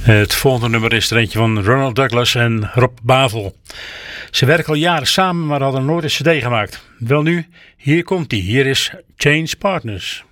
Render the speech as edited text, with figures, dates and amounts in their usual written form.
Het volgende nummer is er eentje van Ronald Douglas en Rob Bavel. Ze werken al jaren samen, maar hadden nooit een cd gemaakt. Welnu, hier komt hij. Hier is Change Partners.